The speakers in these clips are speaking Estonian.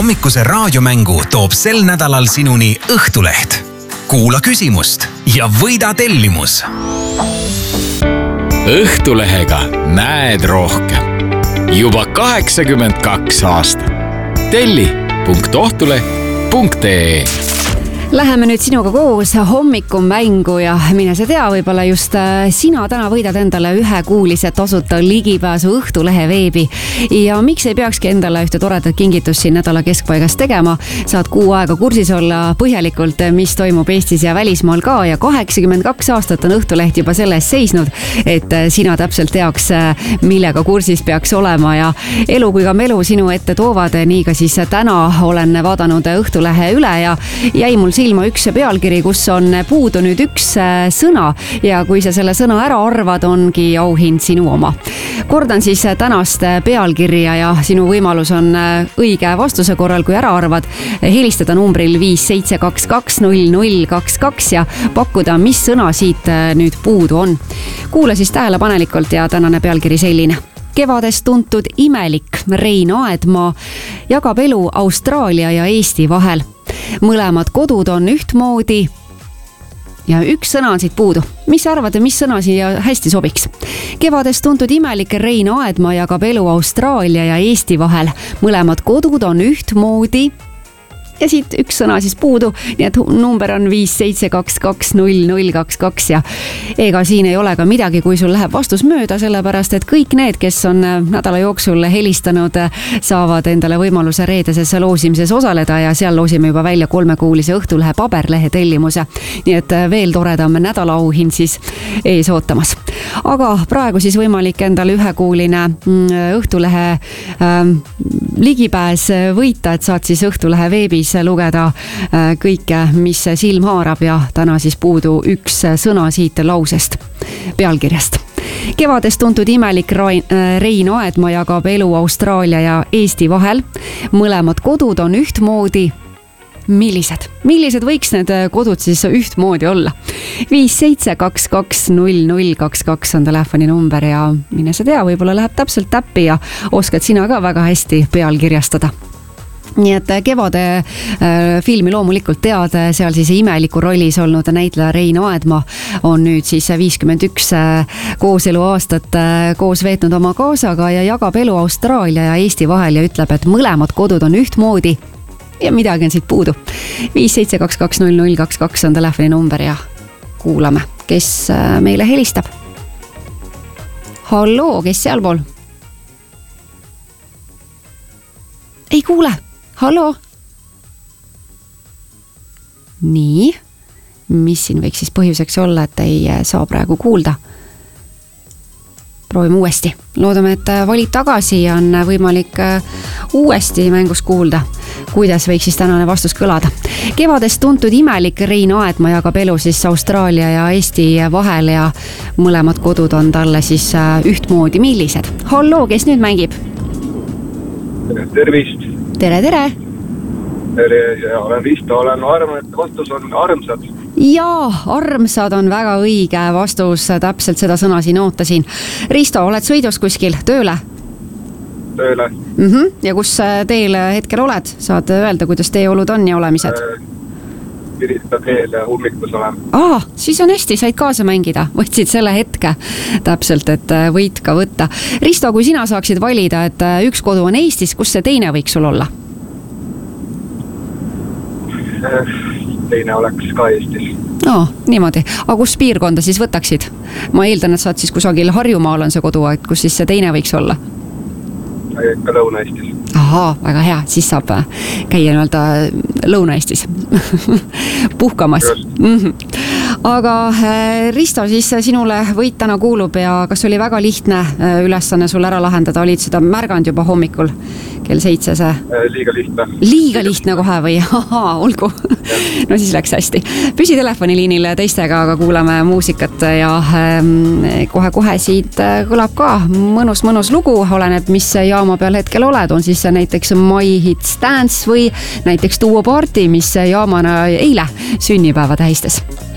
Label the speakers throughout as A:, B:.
A: hommikuse raadiomängu toob sel nädalal sinuni Õhtuleht. Kuula küsimust ja võida tellimus.
B: Õhtulehega näed rohkem. Juba 82 aastat. telli.ohtuleht.ee.
C: Läheme nüüd sinuga koos hommikumängu ja mine sa tea, võib-olla just sina täna võidad endale ühekuulise tasuta ligipääsu Õhtulehe veebi. Ja miks ei peakski endale ühte toredat kingitust siin nädala keskpaigast tegema? Saad kuu aega kursis olla põhjalikult, mis toimub Eestis ja välismaal ka ja 82 aastat on Õhtuleht juba selles seisnud, et sina täpselt teaks, millega kursis peaks olema ja elu kui ka melu sinu ette toovad. Nii ka siis täna olen vaadanud Õhtulehe üle ja jäi mul silma üks pealkiri, kus on puudu nüüd üks sõna ja kui sa selle sõna ära arvad, ongi auhind sinu oma. Kordan siis tänast pealkirja ja sinu võimalus on õige vastuse korral, kui ära arvad, helistada numbril 572200022 ja pakkuda, mis sõna siit nüüd puudu on. Kuula siis tähelepanelikult ja tänane pealkiri selline. Kevadest tuntud imelik Rein Aedmaa jagab elu Austraalia ja Eesti vahel. Mõlemad kodud on ühtmoodi ja üks sõna on siit puudu. Mis arvad, mis sõna siia hästi sobiks? Kevadest tuntud imelik Rein Aedmaa jagab elu Austraalia ja Eesti vahel. Mõlemad kodud on ühtmoodi ja siit üks sõna siis puudu, nii et number on 572200022 ja ega siin ei ole ka midagi, kui sul läheb vastus mööda, sellepärast et kõik need, kes on nädala jooksul helistanud, saavad endale võimaluse reedeses loosimises osaleda ja seal loosime juba välja 3-kuulise Õhtulehe paberlehe tellimuse. Nii et veel toredam nädala auhind siis ees ootamas. Aga praegu siis võimalik endale ühekuuline Õhtulehe ligipääs võita, et saad siis Õhtulehe veebis lugeda kõike, mis silm haarab ja täna siis puudu üks sõna siit lausest, pealkirjast. Kevadest tuntud imelik Rein Aedmaa jagab elu Austraalia ja Eesti vahel. Mõlemad kodud on ühtmoodi. Millised võiks need kodud siis ühtmoodi olla? 572200022 on telefoni number ja mine sa tea, võib-olla läheb täpselt täppi ja oskad sina ka väga hästi pealkirjastada. Nii et kevade filmi loomulikult tead, seal siis imeliku rollis olnud näitleja Rein Aedmaa on nüüd siis 51 kooselu aastat koos veetnud oma kaasaga ja jagab elu Austraalia ja Eesti vahel ja ütleb, et mõlemad kodud on ühtmoodi ja midagi on siit puudu. 572200022 on telefoni number ja kuulame, kes meile helistab. Halloo, kes sealpool? Ei kuule. Hallo? Nii, mis siin võiks siis põhjuseks olla, et ei saa praegu kuulda? Proovime uuesti. Loodame, et valid tagasi ja on võimalik uuesti mängus kuulda, kuidas võiks siis tänane vastus kõlada. Kevadest tuntud imelik Rein Aedmaa jagab elu siis Austraalia ja Eesti vahel ja mõlemad kodud on talle siis ühtmoodi. Millised? Halloo, kes nüüd mängib?
D: Tervist!
C: Tere!
D: Ja olen Risto, olen arvan, et vastus on armsad.
C: Jaa, armsad on väga õige vastus, täpselt seda sõna siin ootasin. Risto, oled sõidus kuskil tööle?
D: Tööle.
C: Ja kus teel hetkel oled? Saad öelda, kuidas teeolud on ja olemised?
D: Pirita teel ja ummikus olen.
C: Siis on hästi, said kaasa mängida. Võtsid selle hetke täpselt, et võid ka võtta. Risto, kui sina saaksid valida, et üks kodu on Eestis, kus see teine võiks sul olla?
D: Teine oleks ka Eestis.
C: Niimoodi. Aga kus piirkonda siis võtaksid? Ma eeldan, et saad siis kusagil Harjumaal on see kodu, et kus siis see teine võiks olla?
D: Ka Lõuna-Eestis.
C: Väga hea, siis saab käia Lõuna-Eestis puhkamas. Aga Risto, siis sinule võit täna kuulub ja kas oli väga lihtne ülesanne sul ära lahendada, olid seda märganud juba hommikul kell 7 see?
D: Liiga lihtne.
C: Liiga lihtne kohe või? Olgu. No siis läks hästi. Püsi telefoniliinil teistega, aga kuulame muusikat ja kohe siit kõlab ka mõnus lugu, oleneb, mis jaama peal hetkel oled, on siis näiteks My Hits Dance või näiteks Duo Party, mis jaamana eile sünnipäeva tähistas.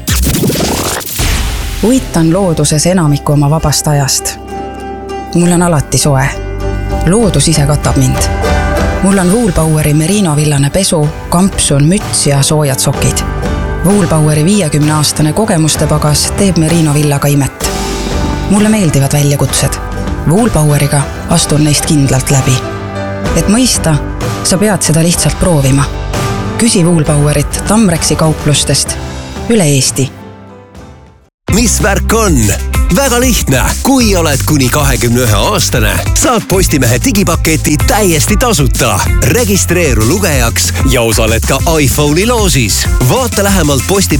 E: Uitan looduses enamiku oma vabast ajast. Mul on alati soe. Loodus ise katab mind. mul on Woolbaueri Merino villane pesu, kampsun, müts ja soojad sokid. Woolbaueri 50-aastane kogemuste pagas teeb Merino villaga imet. Mulle meeldivad väljakutsed. Woolbaueriga astun neist kindlalt läbi. Et mõista, sa pead seda lihtsalt proovima. Küsi Woolbauerit Tamrexi kauplustest üle Eesti.
F: Mis värk on? Väga lihtne. Kui oled kuni 21-aastane, saad Postimehe digipaketi täiesti tasuta. Registreeru lugejaks ja osaled ka iPhone'i loosis. Vaata lähemalt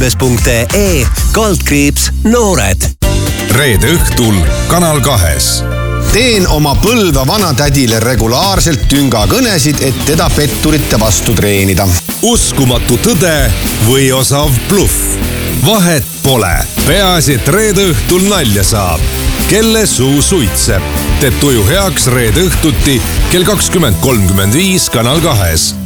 F: postimees.ee/noored.
G: Reede õhtul Kanal 2.
H: Teen oma Põlva vanatädile regulaarselt tüngakõnesid, et teda petturite vastu treenida.
G: Uskumatu tõde või osav bluff. Vahet pole. Peaasi, et reede õhtul nalja saab. Kelle suu suitseb. Teeb tuju heaks reede õhtuti kell 20:35 Kanal 2.